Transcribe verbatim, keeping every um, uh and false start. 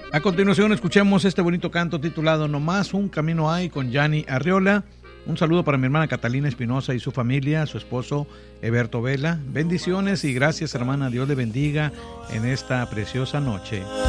A continuación escuchemos este bonito canto titulado No más un camino hay con Yanni Arriola. Un saludo para mi hermana Catalina Espinosa y su familia, su esposo Eberto Vela. Bendiciones y gracias, hermana. Dios le bendiga en esta preciosa noche.